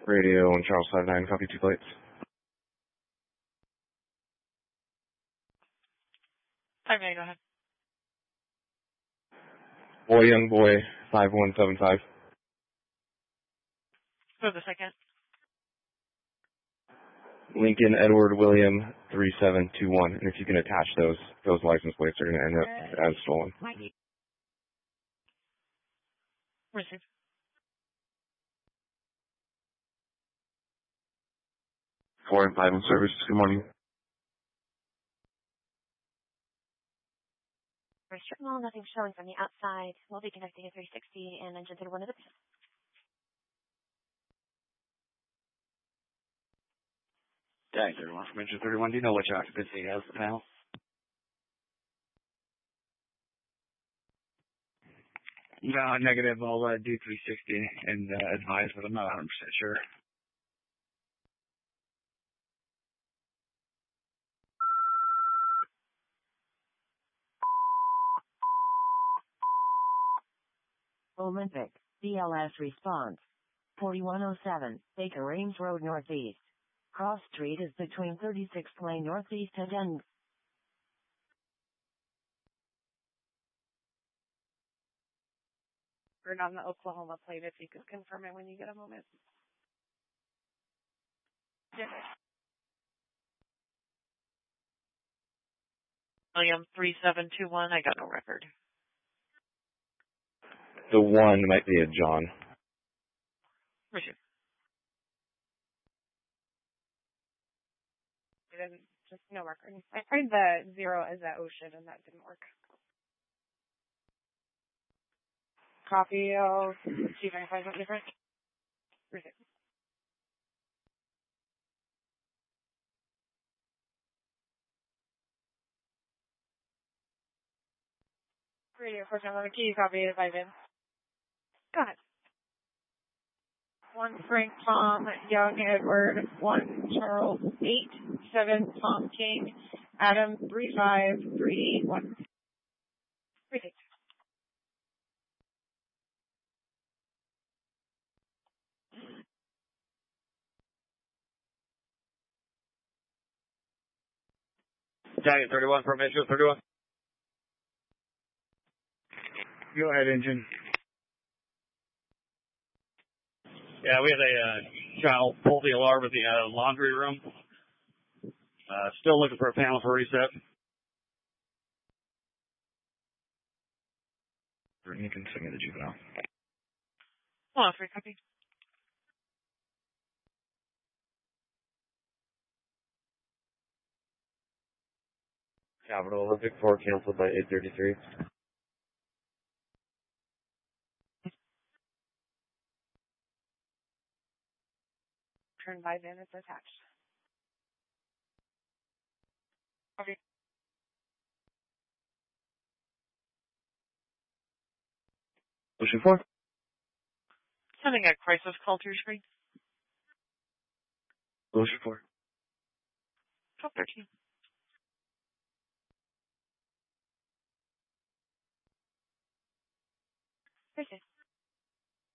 Radio and Charles 59, copy 2 plates. Hi, May, go ahead. Boy, young boy, 5175. Go to the second. Lincoln Edward William 3721. And if you can attach those license plates, are going to end up as stolen. Received. Four and five in service. Good morning. Restrict mall, nothing showing from the outside. We'll be connecting a 360 and engine 31 of the Dag 31 from engine 31. Do you know which occupancy has the panel? No, negative. I'll do 360 and advise, but I'm not 100% sure. Olympic, BLS response. 4107, Baker Range Road Northeast. Cross Street is between 36th Lane Northeast and N. We're on the Oklahoma plate if you could confirm it when you get a moment. Yeah. William 3721, I got no record. The one might be a John. Received. Just no record. I tried the 0 as that ocean and that didn't work. Copy, I'll see if I can find something different. Received. Radio 411, can you copy it if I've been? Go ahead. 1 Frank Tom Young Edward 1 Charles 8 7 Tom King Adam 35381. Received. Dag 31 from engine 31. Go ahead, engine. Yeah, we had a child pull the alarm at the laundry room. Still looking for a panel for reset. You can send me the juvenile. Hold on, free copy. Capital Olympic 4 canceled by 833. Turn by then, it's attached. Okay. Ocean 4. Sending a crisis call to your screen. Ocean 4. 1213. Okay.